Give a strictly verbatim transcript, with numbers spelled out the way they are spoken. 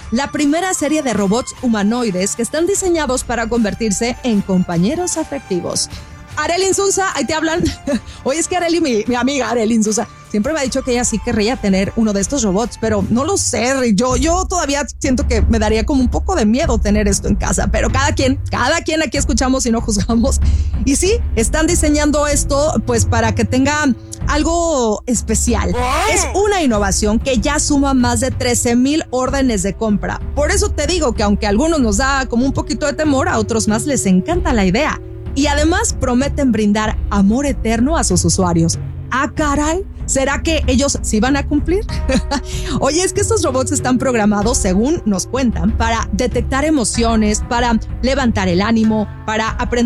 la primera serie de robots humanoides que están diseñados para convertirse en compañeros afectivos. Arely Insunza, ahí te hablan. Oye, es que Arely, mi, mi amiga Arely Insunza, siempre me ha dicho que ella sí querría tener uno de estos robots, pero no lo sé. Yo, yo todavía siento que me daría como un poco de miedo tener esto en casa, pero cada quien, cada quien aquí escuchamos y no juzgamos. Y sí, están diseñando esto pues para que tenga algo especial. Es una innovación que ya suma más de trece mil órdenes de compra. Por eso te digo que aunque a algunos nos da como un poquito de temor, a otros más les encanta la idea. Y además prometen brindar amor eterno a sus usuarios. ¡Ah, caray! ¿Será que ellos sí van a cumplir? Oye, es que estos robots están programados, según nos cuentan, para detectar emociones, para levantar el ánimo, para aprender